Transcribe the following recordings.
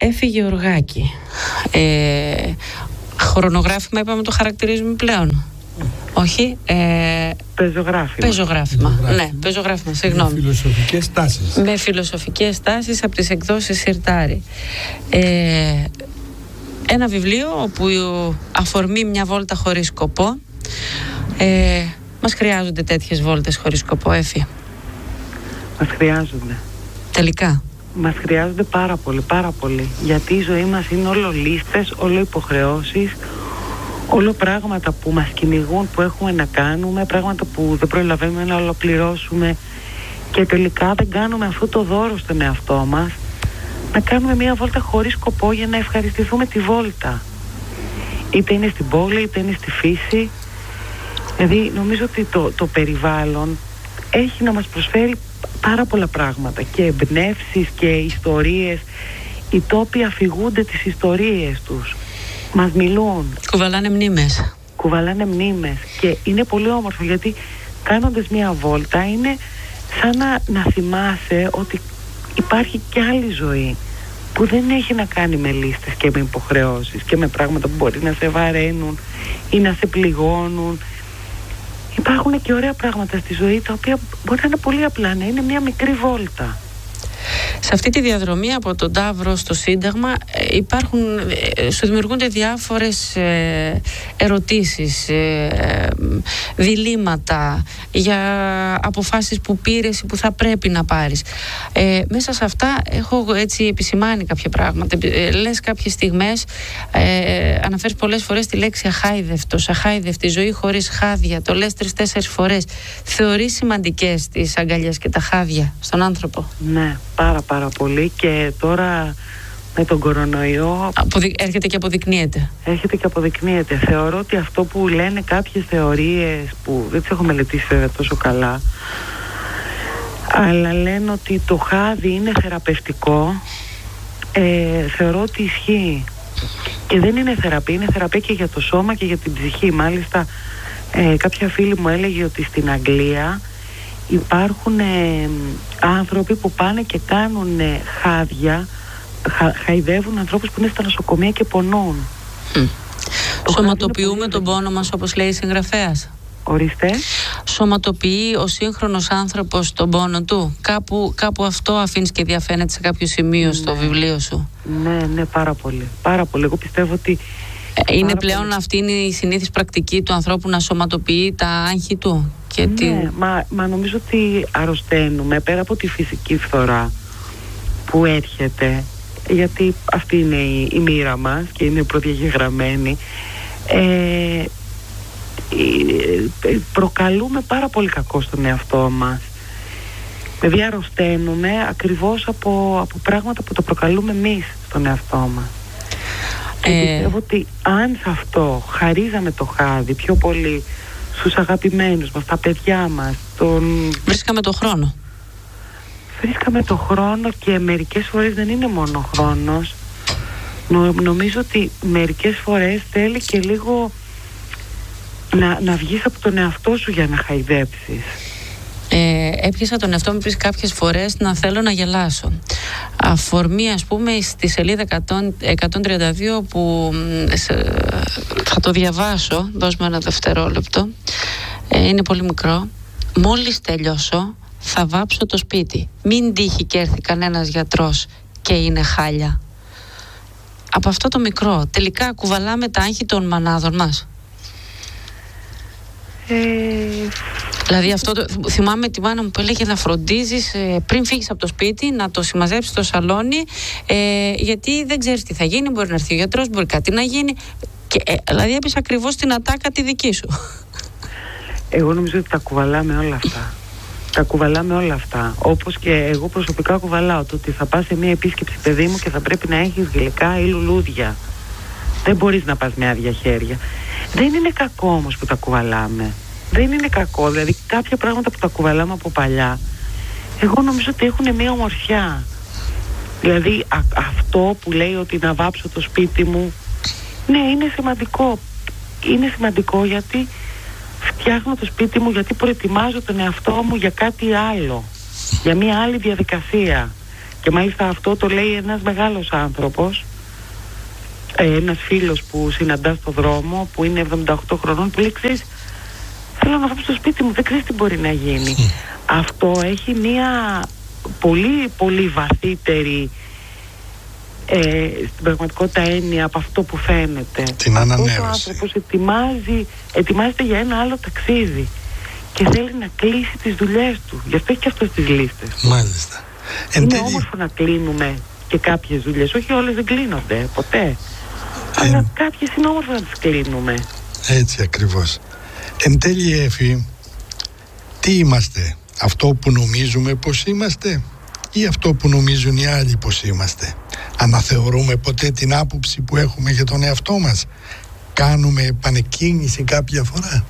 Έφη Γεωργάκη. Χρονογράφημα είπαμε το χαρακτηρίζουμε πλέον. Όχι. Πεζογράφημα. Ναι, πεζογράφημα, συγγνώμη. Με φιλοσοφικές τάσεις. Με φιλοσοφικές τάσεις από τις εκδόσεις Σιρτάρι. Ένα βιβλίο όπου αφορμή μια βόλτα χωρίς σκοπό. Μας χρειάζονται τέτοιες βόλτες χωρίς σκοπό, Έφη? Μας χρειάζονται. Τελικά. Μας χρειάζονται πάρα πολύ, πάρα πολύ. Γιατί η ζωή μας είναι όλο λίστες, όλο υποχρεώσεις, όλο πράγματα που μας κυνηγούν, που έχουμε να κάνουμε, πράγματα που δεν προλαβαίνουμε να ολοκληρώσουμε και τελικά δεν κάνουμε αυτό το δώρο στον εαυτό μας, να κάνουμε μια βόλτα χωρίς σκοπό για να ευχαριστηθούμε τη βόλτα. Είτε είναι στην πόλη, είτε είναι στη φύση. Δηλαδή νομίζω ότι το περιβάλλον έχει να μας προσφέρει πάρα πολλά πράγματα και εμπνεύσεις και ιστορίες. Οι τόποι αφηγούνται τις ιστορίες τους, μας μιλούν, κουβαλάνε μνήμες και είναι πολύ όμορφο γιατί κάνοντας μια βόλτα είναι σαν να θυμάσαι ότι υπάρχει και άλλη ζωή που δεν έχει να κάνει με λίστες και με υποχρεώσεις και με πράγματα που μπορεί να σε βαραίνουν ή να σε πληγώνουν. Υπάρχουν και ωραία πράγματα στη ζωή τα οποία μπορεί να είναι πολύ απλά, να είναι μια μικρή βόλτα. Σε αυτή τη διαδρομή από τον Ταύρο στο Σύνταγμα σου δημιουργούνται διάφορες ερωτήσεις, διλήμματα για αποφάσεις που πήρες ή που θα πρέπει να πάρεις. Μέσα σε αυτά έχω έτσι επισημάνει κάποια πράγματα. Λες κάποιες στιγμές, αναφέρεις πολλές φορές τη λέξη αχάιδευτος, αχάιδευτη, ζωή χωρίς χάδια. Το λες 3-4 φορές. Θεωρείς σημαντικές τις αγκαλιές και τα χάδια στον άνθρωπο? Ναι, πάρα πολύ και τώρα με τον κορονοϊό έρχεται και αποδεικνύεται. Θεωρώ ότι αυτό που λένε κάποιες θεωρίες που δεν τις έχω μελετήσει τόσο καλά, αλλά λένε ότι το χάδι είναι θεραπευτικό, θεωρώ ότι ισχύει και δεν είναι θεραπεία, είναι θεραπεία και για το σώμα και για την ψυχή. Μάλιστα κάποια φίλη μου έλεγε ότι στην Αγγλία υπάρχουν άνθρωποι που πάνε και κάνουν χάδια, χαϊδεύουν ανθρώπους που είναι στα νοσοκομεία και πονούν. Σωματοποιούμε τον πόνο μας, όπως λέει η συγγραφέας. Ορίστε. Σωματοποιεί ο σύγχρονος άνθρωπος τον πόνο του. Κάπου αυτό αφήνεις και διαφαίνεται σε κάποιο σημείο στο βιβλίο σου. Ναι, πάρα πολύ. Εγώ πιστεύω ότι είναι πλέον αυτή είναι η συνήθις πρακτική του ανθρώπου, να σωματοποιεί τα άγχη του. Ναι, μα νομίζω ότι αρρωσταίνουμε πέρα από τη φυσική φθορά που έρχεται, γιατί αυτή είναι η μοίρα μας και είναι προδιαγεγραμμένη. Προκαλούμε πάρα πολύ κακό στον εαυτό μας. Δηλαδή αρρωσταίνουμε ακριβώς από πράγματα που το προκαλούμε εμείς στον εαυτό μας. Πιστεύω ότι αν σε αυτό χαρίζαμε το χάδι πιο πολύ στους αγαπημένους μας, τα παιδιά μας, βρίσκαμε το χρόνο και μερικές φορές δεν είναι μόνο χρόνος. Νομίζω ότι μερικές φορές θέλει και λίγο να βγεις από τον εαυτό σου για να χαϊδέψεις. Έπιασα τον εαυτό μου κάποιες φορές να θέλω να γελάσω. Αφορμή, ας πούμε, στη σελίδα 132 που θα το διαβάσω, δώσ' μου ένα δευτερόλεπτο, είναι πολύ μικρό. Μόλις τελειώσω θα βάψω το σπίτι, μην τύχει και έρθει κανένας γιατρός και είναι χάλια. Από αυτό το μικρό τελικά κουβαλάμε τα άγχη των μανάδων μας. Δηλαδή αυτό θυμάμαι τη μάνα μου που έλεγε να φροντίζεις πριν φύγεις από το σπίτι, να το συμμαζέψεις στο σαλόνι, γιατί δεν ξέρεις τι θα γίνει, μπορεί να έρθει ο γιατρός, μπορεί κάτι να γίνει και, δηλαδή έπεισε ακριβώς την ατάκα τη δική σου. Εγώ νομίζω ότι τα κουβαλάμε όλα αυτά. Όπως και εγώ προσωπικά κουβαλάω το ότι θα πας σε μια επίσκεψη, παιδί μου, και θα πρέπει να έχεις γλυκά ή λουλούδια. Δεν μπορείς να πας με άδεια χέρια. Δεν είναι κακό όμως που τα κουβαλάμε. Δεν είναι κακό. Δηλαδή κάποια πράγματα που τα κουβαλάμε από παλιά, εγώ νομίζω ότι έχουν μια ομορφιά. Δηλαδή αυτό που λέει ότι να βάψω το σπίτι μου, ναι, είναι σημαντικό. Είναι σημαντικό γιατί φτιάχνω το σπίτι μου, γιατί προετοιμάζω τον εαυτό μου για κάτι άλλο, για μια άλλη διαδικασία. Και μάλιστα αυτό το λέει ένας μεγάλος άνθρωπος, ένας φίλος που συναντά στο δρόμο, που είναι 78 χρονών, που λέει, ξέρεις, θέλω να βγω στο σπίτι μου, δεν ξέρεις τι μπορεί να γίνει. Αυτό έχει μια πολύ πολύ βαθύτερη στην πραγματικότητα έννοια από αυτό που φαίνεται. Την ανανέωση. Ο άνθρωπος ετοιμάζεται για ένα άλλο ταξίδι και θέλει να κλείσει τις δουλειές του. Γι' αυτό έχει και αυτό τις λίστες. Μάλιστα. Είναι όμορφο να κλείνουμε και κάποιες δουλειές. Όχι όλες δεν κλείνονται ποτέ. Αλλά κάποιες είναι όμορφο να τις κλείνουμε. Έτσι ακριβώς. Εν τέλει, Έφη, τι είμαστε? Αυτό που νομίζουμε πως είμαστε ή αυτό που νομίζουν οι άλλοι πως είμαστε? Αναθεωρούμε ποτέ την άποψη που έχουμε για τον εαυτό μας? Κάνουμε επανεκκίνηση κάποια φορά?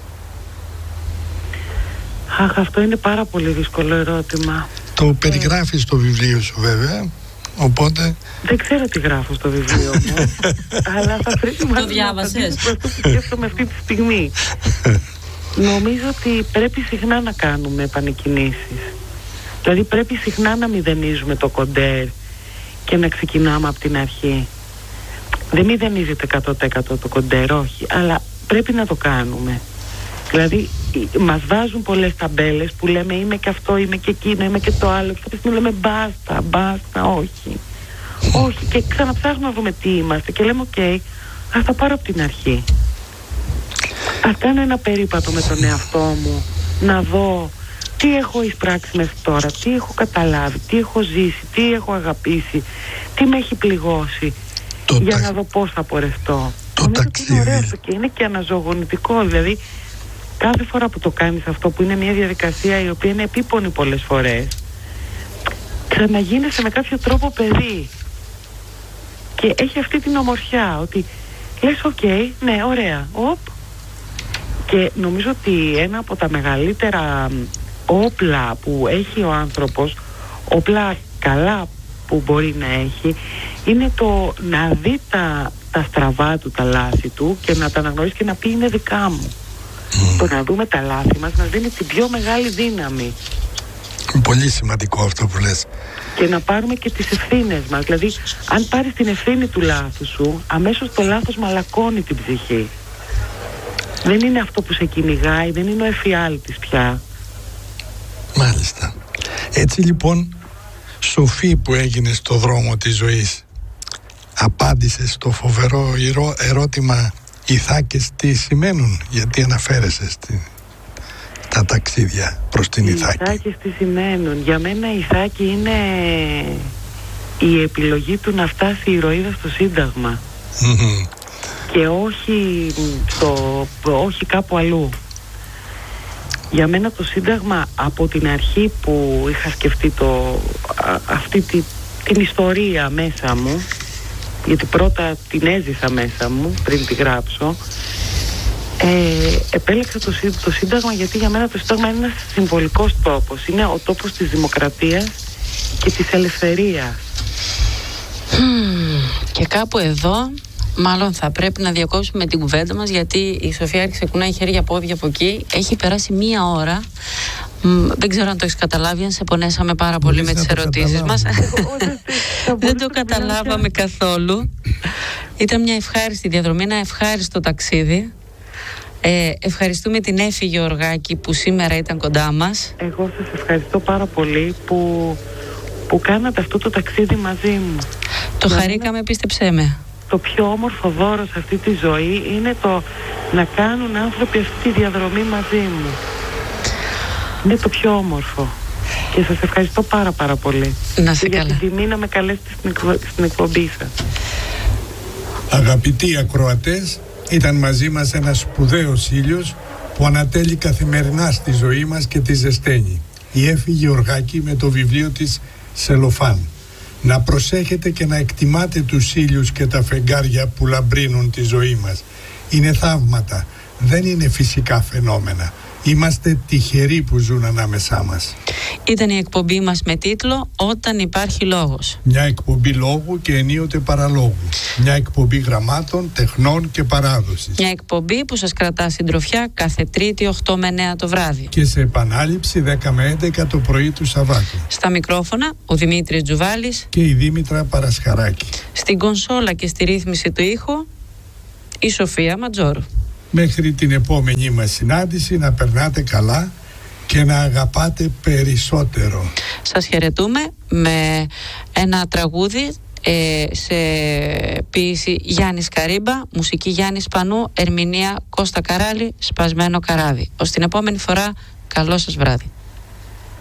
Αχ, αυτό είναι πάρα πολύ δύσκολο ερώτημα. Το περιγράφεις στο βιβλίο σου βέβαια, οπότε... Δεν ξέρω τι γράφω στο βιβλίο μου, αλλά θα πρέπει να διάβασες. αυτό που σκέφτομαι αυτή τη στιγμή. Νομίζω ότι πρέπει συχνά να κάνουμε επανεκκινήσεις. Δηλαδή πρέπει συχνά να μηδενίζουμε το κοντέρ και να ξεκινάμε από την αρχή. Δεν μηδενίζεται 100% το κοντέρ, όχι, αλλά πρέπει να το κάνουμε. Δηλαδή μας βάζουν πολλές ταμπέλες που λέμε είμαι και αυτό, είμαι και εκείνο, είμαι και το άλλο, και κάποια στιγμή λέμε μπάστα, όχι. Όχι, και ξαναψάχνουμε να δούμε τι είμαστε και λέμε οκ, ας τα πάρω από την αρχή. Ας κάνω ένα περίπατο με τον εαυτό μου, να δω τι έχω εισπράξει μέχρι τώρα, τι έχω καταλάβει, τι έχω ζήσει, τι έχω αγαπήσει, τι με έχει πληγώσει, για να δω πώς θα πορευτώ. Το ταξίδι. Είναι ωραίο και είναι και αναζωογονητικό, δηλαδή κάθε φορά που το κάνεις αυτό, που είναι μια διαδικασία η οποία είναι επίπονη πολλές φορές, ξαναγίνεσαι με κάποιο τρόπο παιδί και έχει αυτή την ομορφιά ότι λες οκ, ναι, ωραία, και νομίζω ότι ένα από τα μεγαλύτερα όπλα που έχει ο άνθρωπος, όπλα καλά που μπορεί να έχει, είναι το να δει τα στραβά του, τα λάθη του και να τα αναγνωρίσει και να πει είναι δικά μου. Το να δούμε τα λάθη μας δίνει την πιο μεγάλη δύναμη. Πολύ σημαντικό αυτό που λες. Και να πάρουμε και τις ευθύνες μας. Δηλαδή αν πάρεις την ευθύνη του λάθους σου, αμέσως το λάθος μαλακώνει την ψυχή. Δεν είναι αυτό που σε κυνηγάει, δεν είναι ο εφιάλτης πια. Μάλιστα. Έτσι λοιπόν, σοφή που έγινε στο δρόμο της ζωής, απάντησε στο φοβερό ερώτημα Ιθάκες τι σημαίνουν? Γιατί αναφέρεσαι στα ταξίδια προς την Ιθάκη. Οι Ιθάκες τι σημαίνουν? Για μένα η Ιθάκη είναι η επιλογή του να φτάσει η ηρωίδα στο Σύνταγμα. Και όχι κάπου αλλού. Για μένα το Σύνταγμα από την αρχή που είχα σκεφτεί αυτή την ιστορία μέσα μου, γιατί πρώτα την έζησα μέσα μου πριν τη γράψω, επέλεξα το Σύνταγμα γιατί για μένα το Σύνταγμα είναι ένας συμβολικός τόπος. Είναι ο τόπος της δημοκρατίας και της ελευθερίας. Και κάπου εδώ μάλλον θα πρέπει να διακόψουμε την κουβέντα μας, γιατί η Σοφία άρχισε κουνάει χέρια πόδια από εκεί. Έχει περάσει 1 ώρα. Δεν ξέρω αν το έχεις καταλάβει, αν σε πονέσαμε πάρα πολύ με τις ερωτήσεις μας. Δεν το καταλάβαμε καθόλου. Ήταν μια ευχάριστη διαδρομή, ένα ευχάριστο ταξίδι. Ευχαριστούμε την Έφη Γεωργάκη που σήμερα ήταν κοντά μας. Εγώ σας ευχαριστώ πάρα πολύ που κάνατε αυτό το ταξίδι μαζί μου. Το χαρήκαμε, πίστεψέ με. Το πιο όμορφο δώρο σε αυτή τη ζωή είναι το να κάνουν άνθρωποι αυτή τη διαδρομή μαζί μου. Είναι το πιο όμορφο. Και σας ευχαριστώ πάρα πολύ. Να σε καλά. Για την τιμή να με καλέσετε στην εκπομπή σας. Αγαπητοί ακροατές, ήταν μαζί μας ένας σπουδαίος ήλιος που ανατέλει καθημερινά στη ζωή μας και τη ζεσταίνει. Η Έφη Γεωργάκη με το βιβλίο της «Σελοφάν». Να προσέχετε και να εκτιμάτε τους ήλιους και τα φεγγάρια που λαμπρύνουν τη ζωή μας. Είναι θαύματα, δεν είναι φυσικά φαινόμενα. Είμαστε τυχεροί που ζουν ανάμεσά μας. Ήταν η εκπομπή μας με τίτλο «Όταν υπάρχει λόγος». Μια εκπομπή λόγου και ενίοτε παραλόγου. Μια εκπομπή γραμμάτων, τεχνών και παράδοσης. Μια εκπομπή που σας κρατά συντροφιά κάθε Τρίτη 8 με 9 το βράδυ. Και σε επανάληψη 10 με 11 το πρωί του Σαββάτου. Στα μικρόφωνα ο Δημήτρης Τζουβάλης και η Δήμητρα Παρασχαράκη. Στην κονσόλα και στη ρύθμιση του ήχου η Σοφία Ματζόρου. Μέχρι την επόμενη μας συνάντηση να περνάτε καλά και να αγαπάτε περισσότερο. Σας χαιρετούμε με ένα τραγούδι σε ποίηση Γιάννης Καρύμπα, μουσική Γιάννης Πανού, ερμηνεία Κώστα Καράλη, Σπασμένο καράβι. Ως την επόμενη φορά, καλό σας βράδυ.